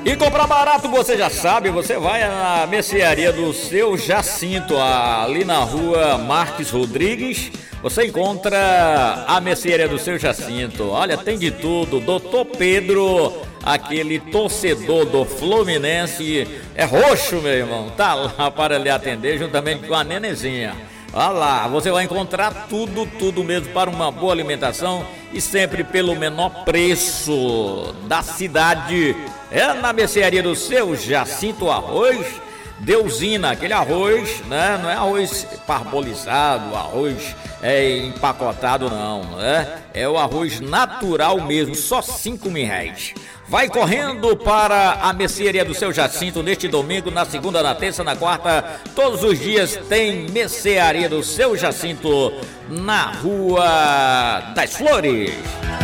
E comprar barato, você já sabe, você vai na mercearia do Seu Jacinto, ali na rua Marques Rodrigues. Você encontra a mercearia do Seu Jacinto. Olha, tem de tudo. Doutor Pedro, aquele torcedor do Fluminense, é roxo, meu irmão. Tá lá para lhe atender juntamente com a nenezinha. Olha lá, você vai encontrar tudo mesmo para uma boa alimentação e sempre pelo menor preço da cidade. É na mercearia do Seu Jacinto Arroz Deusina, aquele arroz, né? Não é arroz parbolizado, arroz empacotado não, né? É o arroz natural mesmo, só R$5.000. Vai correndo para a mercearia do Seu Jacinto neste domingo, na segunda, na terça, na quarta. Todos os dias tem mercearia do Seu Jacinto na Rua das Flores.